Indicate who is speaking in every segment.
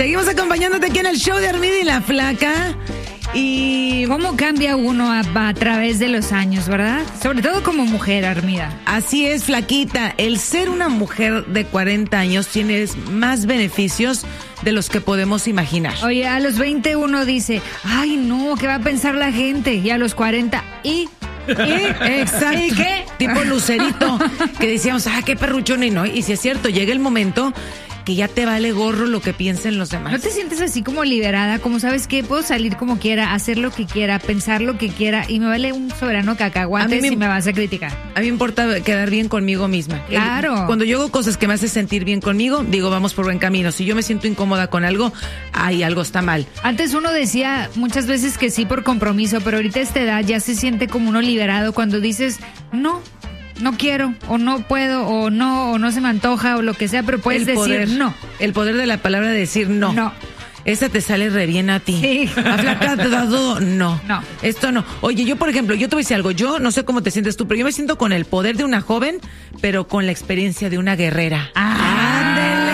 Speaker 1: Seguimos acompañándote aquí en el show de Armida y la Flaca. Y
Speaker 2: cómo cambia uno a través de los años, ¿verdad? Sobre todo como mujer, Armida.
Speaker 1: Así es, Flaquita. El ser una mujer de 40 años tiene más beneficios de los que podemos imaginar.
Speaker 2: Oye, a los 20 uno dice, ay no, ¿qué va a pensar la gente? Y a los 40,
Speaker 1: Exacto.
Speaker 2: ¿Y qué?
Speaker 1: Tipo Lucerito, que decíamos, qué perruchón, y no. Y si es cierto, llega el momento que ya te vale gorro lo que piensen los demás.
Speaker 2: ¿No te sientes así como liberada? Como, ¿sabes qué? Puedo salir como quiera, hacer lo que quiera, pensar lo que quiera, y me vale un soberano cacahuate si me vas a criticar.
Speaker 1: A mí me importa quedar bien conmigo misma.
Speaker 2: Claro.
Speaker 1: Cuando yo hago cosas que me hacen sentir bien conmigo, digo, vamos por buen camino. Si yo me siento incómoda con algo, algo está mal.
Speaker 2: Antes uno decía muchas veces que sí por compromiso, pero ahorita a esta edad ya se siente como uno liberado cuando dices, no quiero, o no puedo, o no se me antoja, o lo que sea, pero puedes decir no.
Speaker 1: El poder de la palabra de decir no.
Speaker 2: No.
Speaker 1: Esa te sale re bien a ti.
Speaker 2: Sí.
Speaker 1: Aflacado, no.
Speaker 2: No.
Speaker 1: Esto no. Oye, yo, por ejemplo, yo te voy a decir algo. Yo no sé cómo te sientes tú, pero yo me siento con el poder de una joven, pero con la experiencia de una guerrera.
Speaker 2: ¡Ándele!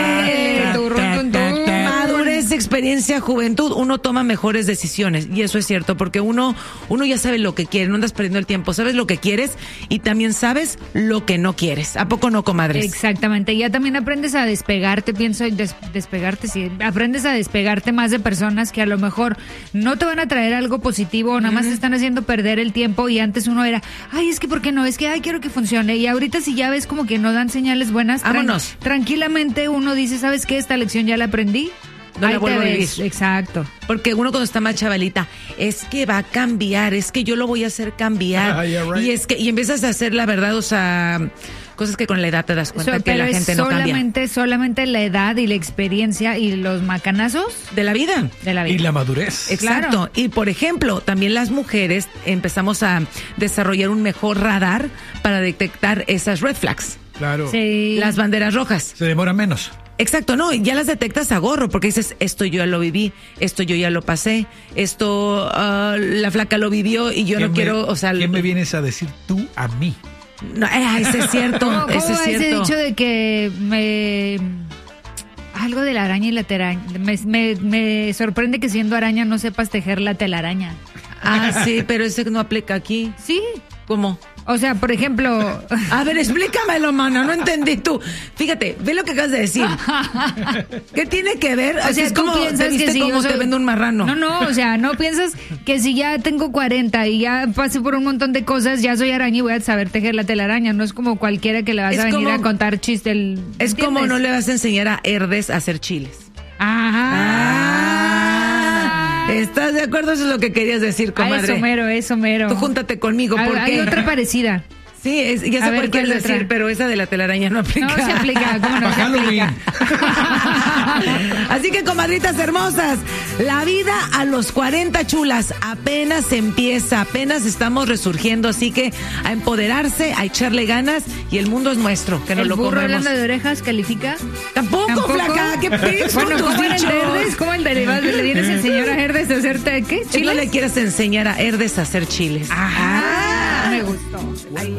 Speaker 1: Madurez, experiencia, juventud, uno toma mejores decisiones. Y eso es cierto, porque uno ya sabe lo que quiere, no andas perdiendo el tiempo. Sabes lo que quieres y también sabes lo que no quieres. ¿A poco no, comadres?
Speaker 2: Exactamente. Ya también aprendes a despegarte, despegarte, sí. Aprendes a despegarte más de personas que a lo mejor no te van a traer algo positivo o nada más te están haciendo perder el tiempo. Y antes uno era, es que ¿por qué no? Es que, quiero que funcione. Y ahorita si ya ves como que no dan señales buenas,
Speaker 1: vámonos.
Speaker 2: Tranquilamente uno dice, ¿sabes qué? Esta lección ya la aprendí.
Speaker 1: No la vuelvo a vivir.
Speaker 2: Exacto.
Speaker 1: Porque uno cuando está más chavalita, es que va a cambiar, es que yo lo voy a hacer cambiar. Right. Y empiezas a hacer la verdad, o sea, cosas que con la edad te das cuenta que la gente no cambia.
Speaker 2: Solamente la edad y la experiencia y los macanazos
Speaker 1: de la vida.
Speaker 3: Y la madurez.
Speaker 1: Exacto. Claro. Y por ejemplo, también las mujeres empezamos a desarrollar un mejor radar para detectar esas red flags.
Speaker 3: Claro.
Speaker 2: Sí.
Speaker 1: Las banderas rojas.
Speaker 3: Se demora menos.
Speaker 1: Exacto, no, ya las detectas a gorro, porque dices, esto yo ya lo viví, esto yo ya lo pasé, esto la Flaca lo vivió y yo no quiero, o sea...
Speaker 3: ¿Qué me vienes a decir tú a mí?
Speaker 1: No, ese es cierto,
Speaker 2: ¿Cómo
Speaker 1: ese es cierto.
Speaker 2: Ese dicho de que algo de la araña y la telaraña, me sorprende que siendo araña no sepas tejer la telaraña.
Speaker 1: Sí, pero ese no aplica aquí.
Speaker 2: Sí.
Speaker 1: ¿Cómo?
Speaker 2: O sea, por ejemplo...
Speaker 1: A ver, explícamelo, mano, no entendí tú. Fíjate, ve lo que acabas de decir. ¿Qué tiene que ver?
Speaker 2: O sea,
Speaker 1: es como te viste que como te vende un marrano.
Speaker 2: No, o sea, no piensas que si ya tengo 40 y ya pasé por un montón de cosas, ya soy araña y voy a saber tejer la telaraña. No es como cualquiera que le vas a venir a contar chiste.
Speaker 1: Es como no le vas a enseñar a Herdes a hacer chiles. ¿Estás de acuerdo? Eso es lo que querías decir, comadre.
Speaker 2: Eso mero.
Speaker 1: Tú júntate conmigo, porque...
Speaker 2: Hay otra parecida.
Speaker 1: Sí, ya sé cuál quieres decir, pero esa de la telaraña no aplica.
Speaker 2: No se aplica, ¿cómo no se aplica?
Speaker 1: Así que, comadritas hermosas, la vida a los 40 chulas apenas empieza, apenas estamos resurgiendo, así que a empoderarse, a echarle ganas y el mundo es nuestro, que nos lo comemos.
Speaker 2: ¿El burro hablando de orejas califica?
Speaker 1: ¿Tampoco? Flaca, ¿qué piensas?
Speaker 2: Bueno, ¿cómo el de Herdes? ¿Cómo el derivado? ¿Le vienes a enseñar a Herdes a hacerte qué? ¿Chiles?
Speaker 1: No le quieres enseñar a Herdes a hacer chiles.
Speaker 2: Me gustó.